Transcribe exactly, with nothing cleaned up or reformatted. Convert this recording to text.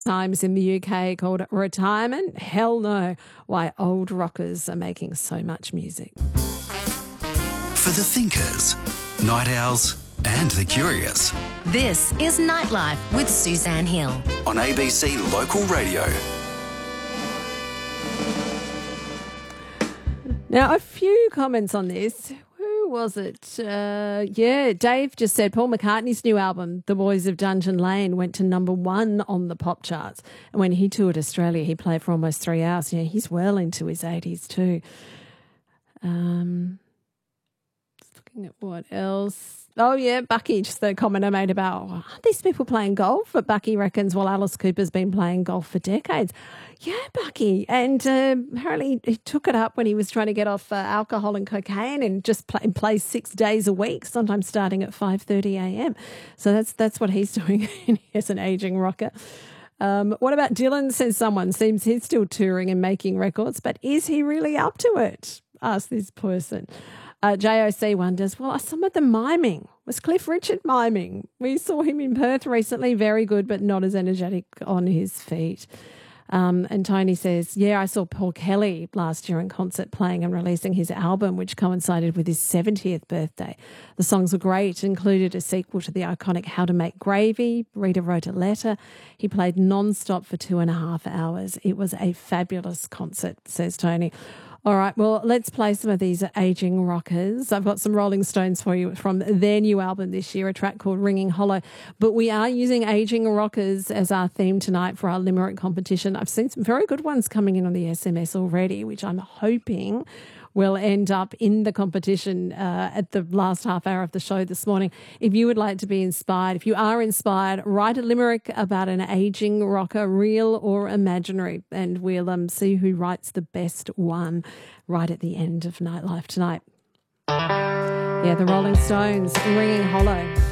Times in the U K called Retirement. Hell no, why old rockers are making so much music. For the thinkers, night owls and the curious. This is Nightlife with Suzanne Hill. On A B C Local Radio. Now, a few comments on this. Who was it? Uh, yeah, Dave just said Paul McCartney's new album, The Boys of Dungeon Lane, went to number one on the pop charts. And when he toured Australia, he played for almost three hours. Yeah, he's well into his eighties too. Um, looking at what else. Oh, yeah, Bucky, just the comment I made about, oh, aren't these people playing golf? But Bucky reckons, well, Alice Cooper's been playing golf for decades. Yeah, Bucky. And uh, apparently he took it up when he was trying to get off uh, alcohol and cocaine and just play, plays six days a week, sometimes starting at five thirty a.m. So that's that's what he's doing as an aging rocker. Um, what about Dylan, says someone? Seems he's still touring and making records, but is he really up to it? Ask this person. Uh, J O C wonders, well, are some of them miming? Was Cliff Richard miming? We saw him in Perth recently, very good, but not as energetic on his feet. Um, and Tony says, yeah, I saw Paul Kelly last year in concert playing and releasing his album, which coincided with his seventieth birthday. The songs were great, included a sequel to the iconic How to Make Gravy. Rita wrote a letter. He played non-stop for two and a half hours. It was a fabulous concert, says Tony. All right, well, let's play some of these ageing rockers. I've got some Rolling Stones for you from their new album this year, a track called Ringing Hollow. But we are using ageing rockers as our theme tonight for our Limerick competition. I've seen some very good ones coming in on the S M S already, which I'm hoping will end up in the competition uh, at the last half hour of the show this morning. If you would like to be inspired, if you are inspired, write a limerick about an ageing rocker, real or imaginary, and we'll um, see who writes the best one right at the end of Nightlife tonight. Yeah, the Rolling Stones, Ringing Hollow.